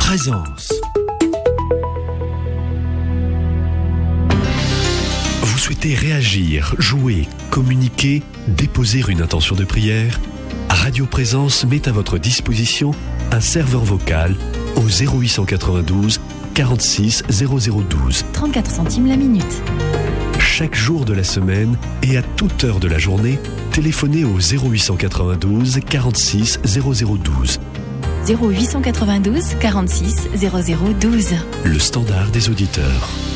Présence. Vous souhaitez réagir, jouer, communiquer, déposer une intention de prière? Radio Présence met à votre disposition un serveur vocal au 0892 46 0012. 34 centimes la minute. Chaque jour de la semaine et à toute heure de la journée, téléphonez au 0892 46 0012. 0892 46 0012. Le standard des auditeurs.